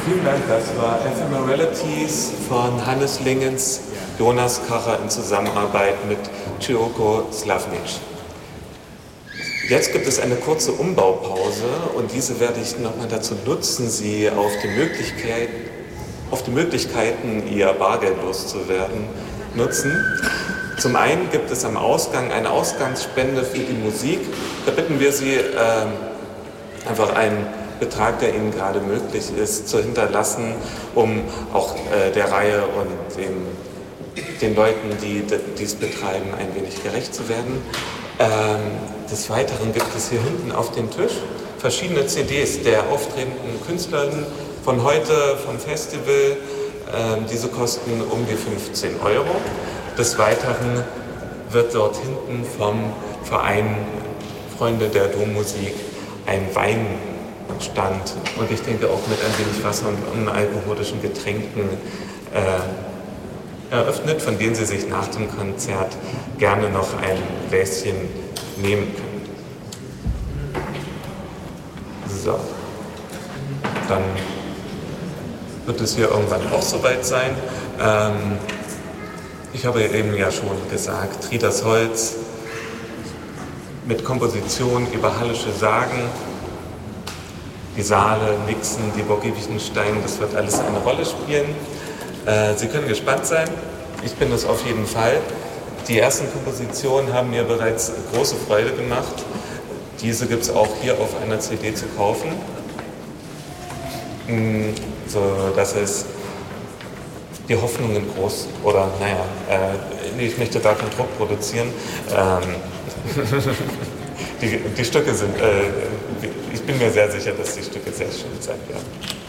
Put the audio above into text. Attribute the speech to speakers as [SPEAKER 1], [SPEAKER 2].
[SPEAKER 1] Vielen Dank, das war Ephemeralities von Hannes Lingens, Jonas Kacher in Zusammenarbeit mit Cyoko Slavnic. Jetzt gibt es eine kurze Umbaupause und diese werde ich nochmal dazu nutzen, Sie auf die Möglichkeiten, Ihr Bargeld loszuwerden, nutzen. Zum einen gibt es am Ausgang eine Ausgangsspende für die Musik. Da bitten wir Sie, einfach einen Betrag, der Ihnen gerade möglich ist, zu hinterlassen, um auch der Reihe und den Leuten, die dies betreiben, ein wenig gerecht zu werden. Des Weiteren gibt es hier hinten auf dem Tisch verschiedene CDs der auftretenden Künstlerinnen von heute, vom Festival. Diese kosten um die 15 Euro. Des Weiteren wird dort hinten vom Verein Freunde der Dommusik ein Weinstand und ich denke auch mit ein wenig Wasser und unalkoholischen Getränken eröffnet, von denen Sie sich nach dem Konzert gerne noch ein Gläschen nehmen können. So, dann wird es hier irgendwann auch soweit sein. Ich habe eben ja schon gesagt, Tridas Holz mit Komposition über hallische Sagen, die Saale, Nixen, die Burg Wittgenstein, das wird alles eine Rolle spielen. Sie können gespannt sein, ich bin es auf jeden Fall. Die ersten Kompositionen haben mir bereits große Freude gemacht. Diese gibt es auch hier auf einer CD zu kaufen. So, das ist die Hoffnungen groß, oder naja, ich möchte da keinen Druck produzieren. Die Stücke sind, ich bin mir sehr sicher, dass die Stücke sehr schön sein werden.